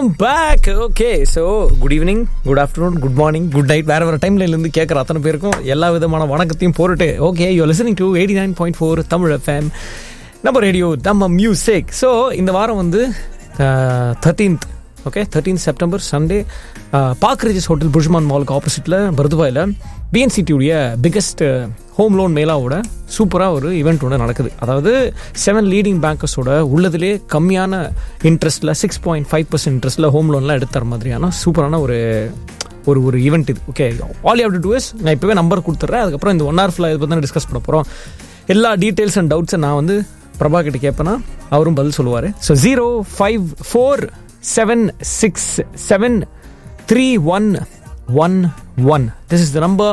Welcome back. Okay, so good evening, good afternoon, good morning, good night, வேற வேற டைம்ல இருந்து கேட்குற அத்தனை பேருக்கும் எல்லா விதமான வணக்கத்தையும் போட்டுட்டு okay, you listening to 89.4 Tamil FM, நம்ம ரேடியோ, நம்ம மியூசிக். ஸோ இந்த வாரம் வந்து 13th, okay, 13th September Sunday, park ridges hotel புஷ்மான் மாலுக்கு ஆப்போசிட்டில் பர்துபாயில் பிஎன்சிடியுடைய பிக்கஸ்ட் ஹோம் லோன் மேலாவோட சூப்பராக ஒரு ஈவெண்ட் ஒன்று நடக்குது. அதாவது 7 லீடிங் பேங்கர்ஸோட உள்ளதுலேயே கம்மியான இன்ட்ரெஸ்ட்டில் 6.5% இன்ட்ரெஸ்ட்டில் ஹோம் லோன்லாம் எடுத்து தர மாதிரியான சூப்பரான ஒரு ஒரு ஈவெண்ட் இது. Okay, all you have to two is, நான் இப்போவே நம்பர் கொடுத்துட்றேன். அதுக்கப்புறம் இந்த 1 hour ஃபுல்லாக இதை பற்றி தான் டிஸ்கஸ் பண்ண போகிறோம். எல்லா டீட்டெயில்ஸ் அண்ட் டவுட்ஸை நான் வந்து பிரபா கிட்ட கேட்பேன்னா அவரும் பதில் சொல்லுவார். So 05477373111. This is the number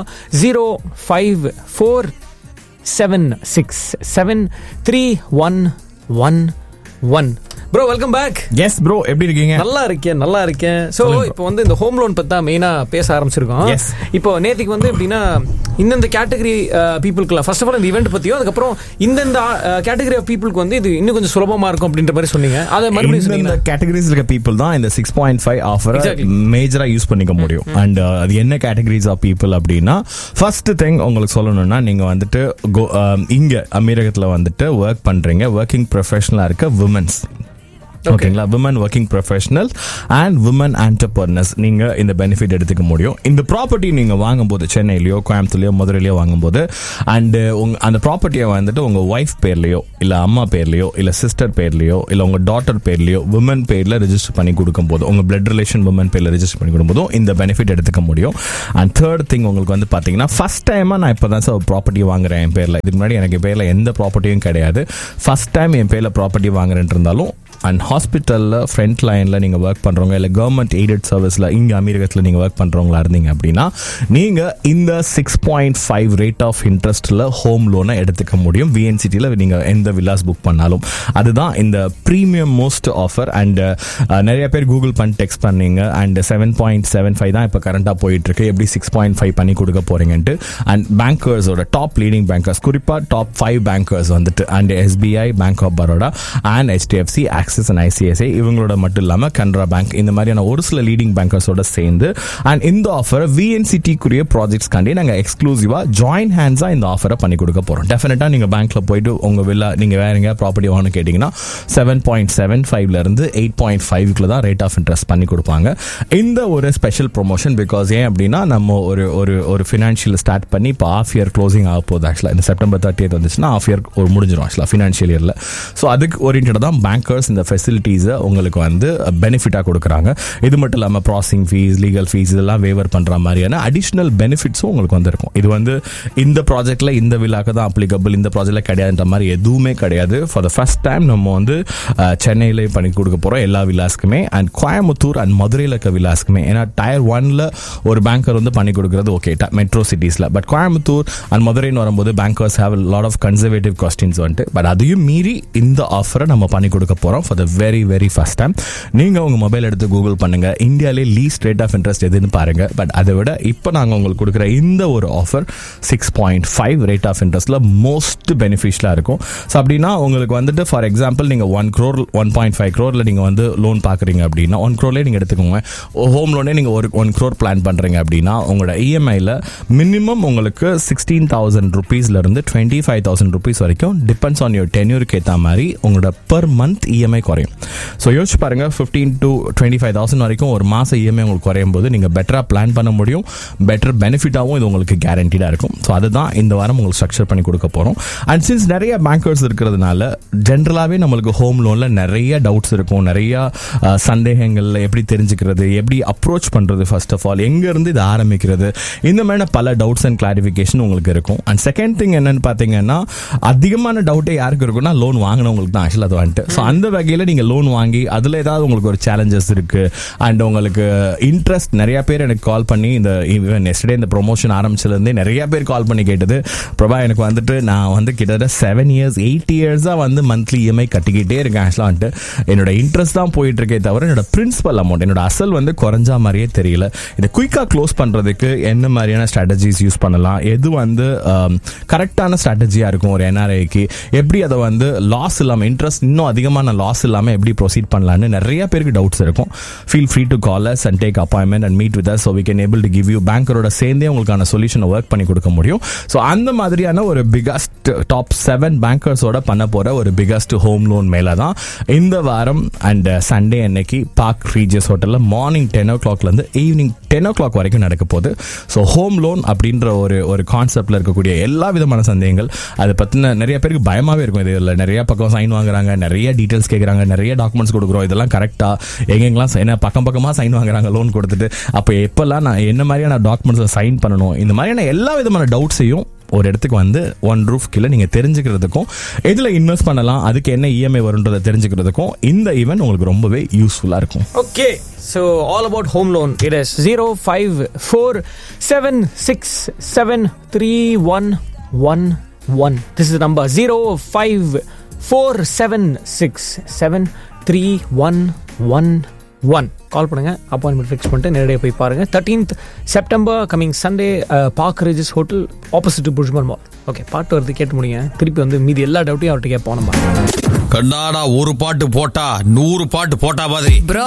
05477373111. Bro welcome back. S bro, எப்படி இருக்கீங்க? நல்லா இருக்கேன். ஸோ இப்போ வந்து இந்த ஹோம் லோன் பற்றி தான் மெயினாக பேச ஆரம்பிச்சிருக்கோம். இப்போ நேற்றுக்கு வந்து எப்படின்னா இந்தந்த கேட்டகரி பீப்புளுக்குலாம் ஃபர்ஸ்ட் ஆஃப் ஆல் இந்த ஈவெண்ட் பற்றியும், அதுக்கப்புறம் இந்தந்த கேட்டகரி ஆஃப் பீப்புளுக்கு வந்து இது இன்னும் கொஞ்சம் சுலபமாக இருக்கும் அப்படின்ற மாதிரி சொன்னீங்க. அதை மறுபடியும் இந்த கேட்டகரிஸ் இருக்க பீப்புள் தான் இந்த 6.5 ஆஃபர் மேஜராக யூஸ் பண்ணிக்க முடியும். அண்ட் அது என்ன கேட்டகரிஸ் ஆஃப் பீப்புள் அப்படின்னா, ஃபர்ஸ்ட் திங் உங்களுக்கு சொல்லணும்னா, நீங்கள் வந்துட்டு இங்கே அமீரகத்தில் வந்துட்டு ஒர்க் பண்ணுறீங்க, ஒர்க்கிங் ப்ரொஃபஷனலாக இருக்க விமன்ஸ், ஓகேங்களா, women working professional and women entrepreneurs, நீங்க இந்த பெனிஃபிட் எடுத்துக்க முடியும். இந்த ப்ராப்பர்ட்டி நீங்க வாங்கும்போது சென்னையிலயோ கோயம்புத்தூர்லயோ மதுரையிலயோ வாங்கும்போது, அண்ட் அந்த ப்ராப்பர்ட்டியை வந்துட்டு உங்க ஒய்ஃப் பேர்லயோ இல்ல அம்மா பேர்லயோ இல்ல சிஸ்டர் பேர்லயோ இல்ல உங்க டாட்டர் பேர்லயோ விமன் பேர்ல ரெஜிஸ்டர் பண்ணி கொடுக்கும் போது, உங்க பிளட் ரிலேஷன் விமன் பேர்ல ரெஜிஸ்டர் பண்ணி கொடுக்கும் போதும் இந்த பெனிஃபிட் எடுத்துக்க முடியும். அண்ட் தேர்ட் திங் உங்களுக்கு வந்து பாத்தீங்கன்னா, ஃபர்ஸ்ட் டைமா நான் இப்பதான் சார் ப்ராப்பர்ட்டி வாங்குறேன் என் பேர்ல, இதுக்கு முன்னாடி எனக்கு பேர்ல எந்த ப்ராப்பர்ட்டியும் கிடையாது, ஃபர்ஸ்ட் டைம் என் பேர்ல ப்ராப்பர்ட்டி வாங்குறேன் இருந்தாலும், அண்ட் ஹாஸ்பிட்டலில் ஃப்ரண்ட் லைனில் நீங்கள் ஒர்க் பண்ணுறவங்க இல்லை கவர்மெண்ட் எய்டட் சர்வீஸில் இங்கே அமீரகத்தில் நீங்கள் ஒர்க் பண்ணுறவங்களா இருந்தீங்க அப்படின்னா, நீங்கள் இந்த 6.5 ரேட் ஆஃப் இன்ட்ரெஸ்ட்டில் ஹோம் லோனை எடுத்துக்க முடியும். விஎன்சிடியில் நீங்கள் எந்த வில்லாஸ் புக் பண்ணாலும். அதுதான் இந்த ப்ரீமியம் மோஸ்ட் ஆஃபர். அண்ட் நிறைய பேர் கூகுள் பண்ணி டெக்ஸ்ட் பண்ணீங்க. அண்ட் 7.75 தான் இப்போ கரண்டாக போயிட்டுருக்கு, எப்படி 6.5 பண்ணி கொடுக்க போகிறீங்கன்ட்டு. அண்ட் பேங்கர்ஸோட டாப் லீடிங் பேங்கர்ஸ், குறிப்பாக டாப் 5 பேங்கர்ஸ் வந்துட்டு, and SBI, bank of Baroda and HDFC, axis and ICICI, இவங்களோட மட்டும் இல்லாமல் கனரா பேங்க், இந்த மாதிரியான ஒரு சில லீடிங் பேங்கர்ஸோட சேர்ந்து அண்ட் இந்த ஆஃபர் விஎன்சிடிக்குரிய ப்ராஜெக்ட்ஸ் காண்டி நாங்கள் எக்ஸ்க்ளூசிவா ஜாயின் ஹேண்ட்ஸாக இந்த ஆஃபரை பண்ணி கொடுக்க போகிறோம். டெஃபினட்டாக நீங்கள் பேங்க்ல போயிட்டு உங்கள் வில்லா நீங்கள் வேற எங்கேயா ப்ராப்பர்ட்டி வாங்கணும்னு கேட்டிங்கன்னா 7.75 இருந்து 8.5 தான் ரேட் ஆஃப் இன்ட்ரெஸ்ட் பண்ணி கொடுப்பாங்க. இந்த ஒரு ஸ்பெஷல் ப்ரொமோஷன் பிகாஸ் ஏன் அப்படின்னா, நம்ம ஒரு ஃபினான்ஷியல் ஸ்டார்ட் பண்ணி இப்போ ஆஃப் இயர் க்ளோசிங் ஆக போகுது. ஆக்சுவலாக இந்த செப்டம்பர் 30th வந்துச்சுன்னா ஆஃப் இயர் ஒரு முடிஞ்சிடும் ஆக்சுவலாக ஃபினான்ஷியல் இயரில். ஸோ அதுக்கு ஓரியன்டாக தான் பேங்கர்ஸ் இந்த ஃபெசிலிட்டிஸை உங்களுக்கு வந்து பெனிஃபிட்டாக கொடுக்குறாங்க. இது மட்டும் இல்லாமல் ப்ராசஸிங் ஃபீஸ், லீகல் ஃபீஸ் இதெல்லாம் வேவர் பண்ணுற மாதிரியான அடிஷ்னல் பெனிஃபிட்ஸும் உங்களுக்கு வந்து இருக்கும். இது வந்து இந்த ப்ராஜெக்டில் இந்த வில்லாக்கு தான் அப்ளிகபிள், இந்த ப்ராஜெக்டில் கிடையாதுன்ற மாதிரி எதுவுமே கிடையாது. ஃபார் த ஃபர்ஸ்ட் டைம் நம்ம வந்து சென்னையில் பண்ணி கொடுக்க போகிறோம் எல்லா வில்லாஸ்க்குமே, அண்ட் கோயம்புத்தூர் அண்ட் மதுரையில் இருக்க வில்லாஸ்க்குமே. ஏன்னா டயர் 1ல் ஒரு பேங்கர் வந்து பண்ணி கொடுக்குறது okay metro சிட்டிஸில், but Coimbatore and மதுரைன்னு வரும்போது bankers have lot of conservative questions வந்துட்டு. பட் அதையும் மீறி இந்த ஆஃபரை நம்ம பண்ணி கொடுக்க போகிறோம் for the very first time. நீங்கள் உங்கள் மொபைல் எடுத்து கூகுள் பண்ணுங்க, இந்தியாவிலே லீஸ்ட் ரேட் ஆஃப் இன்ட்ரெஸ்ட் எதுன்னு பாருங்க. பட் அதை விட இப்போ நாங்கள் உங்களுக்கு கொடுக்குற இந்த ஒரு ஆஃபர் 6.5 ரேட் ஆஃப் இன்ட்ரெஸ்ட்ல மோஸ்ட் பெனிஃபிஷியலாக இருக்கும். ஸோ அப்படின்னா உங்களுக்கு வந்துட்டு ஃபார் எக்ஸாம்பிள் நீங்கள் 1 crore 1.5 crore நீங்கள் வந்து லோன் பார்க்குறீங்க அப்படின்னா 1 crore நீங்கள் எடுத்துக்கோங்க. ஹோம் லோனே நீங்கள் ஒரு 1 crore பிளான் பண்ணுறீங்க அப்படின்னா உங்களோட இஎம்ஐயில் மினிமம் உங்களுக்கு 16,000 rupeesலேருந்து 25,000 rupees வரைக்கும் டிபெண்ட்ஸ் ஆன் யோர் டென்யூருக்கு ஏற்ற மாதிரி உங்களோட பர் மந்த் இஎம்ஐ குறையும். ஸோ யோசிச்சு பாருங்க, 15,000 to 25,000 வரைக்கும் ஒரு மாதம் இஎம்ஐ உங்களுக்கு குறையும் போது நீங்கள் பெட்டராக பிளான் பண்ண முடியும், பெட்டர் பெனிஃபிட்டாகவும் இது உங்களுக்கு கேரண்டீடாக இருக்கும். ஸோ அதுதான் இந்த வாரம் உங்களுக்கு ஸ்ட்ரக்சர் பண்ணி கொடுக்க போகிறோம். அண்ட் சின்ஸ் நிறைய பேங்கர்ஸ் இருக்கிறதுனால ஜென்ரலாகவே நம்மளுக்கு ஹோம் லோனில் நிறைய டவுட்ஸ் இருக்கும், நிறைய சந்தேகங்களில் எப்படி தெரிஞ்சுக்கிறது, எப்படி அப்ரோச் பண்ணுறது, ஃபர்ஸ்ட் ஆஃப் ஆல் எங்கேருந்து இது ஆரம்பிக்கிறது, இந்த மாதிரி பல டவுட்ஸ் அண்ட் கிளாரிஃபிகேஷன் உங்களுக்கு இருக்கும். அண்ட் செகண்ட் திங் என்னன்னு பார்த்தீங்கன்னா, அதிகமான டவுட்டே யாருக்கு இருக்குன்னா லோன் வாங்கினவங்களுக்கு தான் ஆக்சுவலாக அது வந்துட்டு. ஸோ அந்த வகையில் நீங்கள் லோன் வாங்கி அதில் ஏதாவது உங்களுக்கு ஒரு சேலஞ்சஸ் இருக்கு அண்ட் உங்களுக்கு இன்ட்ரெஸ்ட், நிறைய பேர் எனக்கு கால் பண்ணி இந்த நெக்ஸ்ட் டே இந்த ப்ரொமோஷன் ஆரம்பிச்சதுலேருந்தே நிறைய பேர் கால் பண்ணி கேட்டது, பிரபா எனக்கு வந்துட்டு நான் வந்து கிட்டத்தட்ட 7 years 8 years வந்து மந்த்லி இஎம்ஐ கட்டிக்கிட்டே இருக்கேன் ஆக்சுவலாக வந்துட்டு, என்னோட இன்ட்ரெஸ்ட் தான் போயிட்டு இருக்கே தவிர என்னோட பிரின்சிபல் அமௌண்ட், என்னோட அசல் வந்து குறைஞ்சா மாதிரியே தெரியல. இதை குயிக்காக க்ளோஸ் பண்ணுறதுக்கு என்ன மாதிரியான ஸ்ட்ராட்டஜிஸ் யூஸ் பண்ணலாம், எது வந்து கரெக்டான ஸ்ட்ராட்டஜியாக இருக்கும் ஒரு என்ஆர்ஐக்கு, எப்படி அதை வந்து லாஸ் இல்லாமல் இன்ட்ரெஸ்ட் இன்னும் அதிகமான லாஸ் காசு இல்லாமல் எப்படி ப்ரொசீட் பண்ணலான்னு நிறைய பேருக்கு டவுட்ஸ் இருக்கும். Feel free to call us and take appointment and meet with us so we can able to give you பேங்கரோட சேர்ந்தே உங்களுக்கான சொல்யூஷனை ஒர்க் பண்ணி கொடுக்க முடியும். ஸோ அந்த மாதிரியான ஒரு பிகஸ்ட் டாப் 7 பேங்கர்ஸோட பண்ண போகிற ஒரு பிகஸ்ட் ஹோம் லோன் மேலே தான் இந்த வாரம் அண்ட் சண்டே அன்னைக்கு பார்க் ரீஜியஸ் ஹோட்டலில் மார்னிங் 10 o'clockலேருந்து ஈவினிங் 10 o'clock வரைக்கும் நடக்க போகுது. ஸோ ஹோம் லோன் அப்படின்ற ஒரு கான்செப்டில் இருக்கக்கூடிய எல்லா விதமான சந்தேகங்கள், அதை பற்றின நிறைய பேருக்கு பயமாகவே இருக்கும். இதில் நிறைய பக்கம் சைன் வாங்குறாங்க, நிறைய டீட்டெயில்ஸ் கேட்குறாங்க, நிறைய டாக்குமெண்ட்ஸ் கொடுக்குறோம், இதெல்லாம் கரெக்டாக எங்கெங்கெல்லாம் என்ன பக்கமாக சைன் வாங்குறாங்க லோன் கொடுத்துட்டு, அப்போ எப்போல்லாம் நான் என்ன மாதிரியான டாக்குமெண்ட்ஸில் சைன் பண்ணணும், இந்த மாதிரியான எல்லா விதமான டவுட்ஸையும் ஒரு இடத்துக்கு வந்து ஒன் ரூஃப் கீழே நீங்கள் தெரிஞ்சுக்கிறதுக்கும் எதில் இன்வெஸ்ட் பண்ணலாம், அதுக்கு என்ன இஎம்ஐ வரும்ன்றதை தெரிஞ்சுக்கிறதுக்கும் இந்த ஈவெண்ட் உங்களுக்கு ரொம்பவே யூஸ்ஃபுல்லாக இருக்கும். Okay, so all about home loan. It is 0547673111. This is the number 0547673111. கால் பண்ணுங்க, அப்பாயின்மெண்ட் ஃபிக்ஸ் பண்ணிட்டு நேரடியாக போய் பாருங்க. 13th September coming Sunday, park Regis hotel opposite புஷ்மன் mall. Okay, பாட்டு வருது, கேட்டு முடியுங்க. திருப்பி வந்து மீதி எல்லா டவுட்டையும் அவர்கிட்ட கேட்போம். நம்ம கண்ணாடா ஒரு பாட்டு போட்டா 100 பாட்டு போட்டா மாதிரி.